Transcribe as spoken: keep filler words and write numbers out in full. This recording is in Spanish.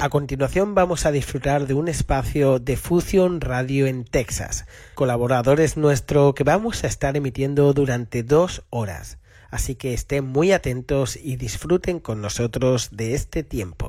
A continuación vamos a disfrutar de un espacio de Fusion Radio en Texas, colaboradores nuestros que vamos a estar emitiendo durante dos horas. Así que estén muy atentos y disfruten con nosotros de este tiempo.